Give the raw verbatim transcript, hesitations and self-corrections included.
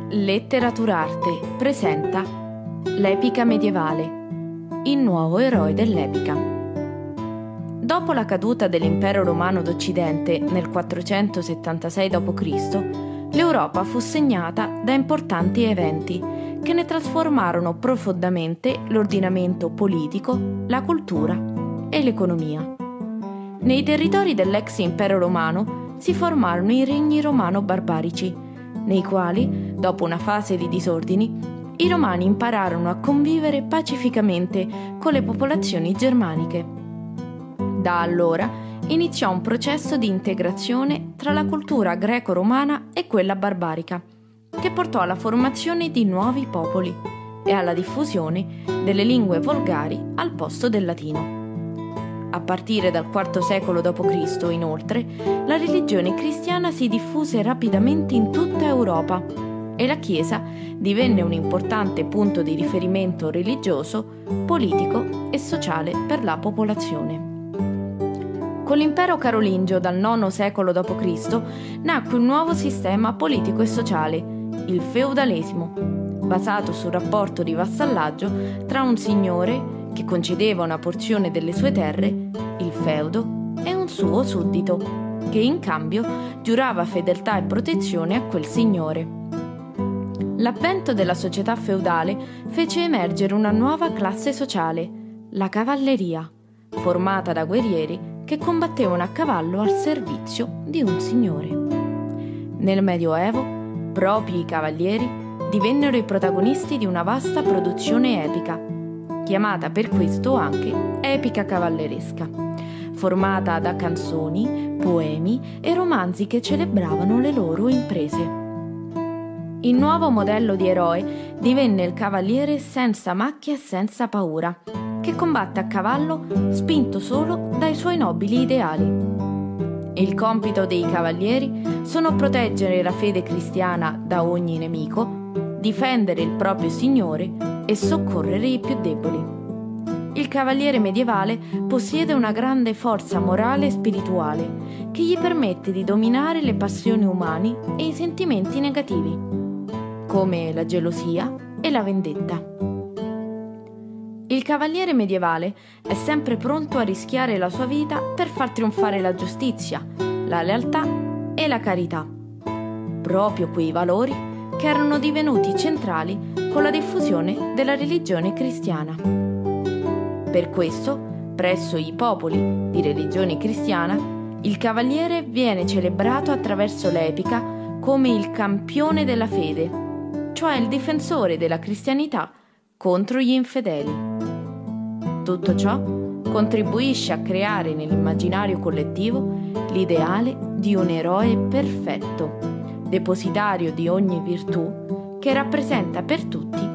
Letteraturarte presenta l'epica medievale, il nuovo eroe dell'epica. Dopo la caduta dell'impero romano d'Occidente nel quattrocentosettantasei dopo Cristo, l'Europa fu segnata da importanti eventi che ne trasformarono profondamente l'ordinamento politico, la cultura e l'economia. Nei territori dell'ex impero romano si formarono i regni romano-barbarici, nei quali, dopo una fase di disordini, i romani impararono a convivere pacificamente con le popolazioni germaniche. Da allora iniziò un processo di integrazione tra la cultura greco-romana e quella barbarica, che portò alla formazione di nuovi popoli e alla diffusione delle lingue volgari al posto del latino. A partire dal quarto secolo dopo Cristo, inoltre, la religione cristiana si diffuse rapidamente in tutta Europa e la Chiesa divenne un importante punto di riferimento religioso, politico e sociale per la popolazione. Con l'impero carolingio dal nono secolo dopo Cristo nacque un nuovo sistema politico e sociale, il feudalesimo, basato sul rapporto di vassallaggio tra un signore che concedeva una porzione delle sue terre, il feudo, e un suo suddito, che in cambio giurava fedeltà e protezione a quel signore. L'avvento della società feudale fece emergere una nuova classe sociale, la cavalleria, formata da guerrieri che combattevano a cavallo al servizio di un signore. Nel Medioevo, proprio i cavalieri divennero i protagonisti di una vasta produzione epica, chiamata per questo anche epica cavalleresca, formata da canzoni, poemi e romanzi che celebravano le loro imprese. Il nuovo modello di eroe divenne il cavaliere senza macchia e senza paura, che combatte a cavallo spinto solo dai suoi nobili ideali. Il compito dei cavalieri sono proteggere la fede cristiana da ogni nemico, difendere il proprio signore e soccorrere i più deboli. Il cavaliere medievale possiede una grande forza morale e spirituale che gli permette di dominare le passioni umane e i sentimenti negativi, come la gelosia e la vendetta. Il cavaliere medievale è sempre pronto a rischiare la sua vita per far trionfare la giustizia, la lealtà e la carità, proprio quei valori che erano divenuti centrali con la diffusione della religione cristiana. Per questo, presso i popoli di religione cristiana, il cavaliere viene celebrato attraverso l'epica come il campione della fede, cioè il difensore della cristianità contro gli infedeli. Tutto ciò contribuisce a creare nell'immaginario collettivo l'ideale di un eroe perfetto, depositario di ogni virtù, che rappresenta per tutti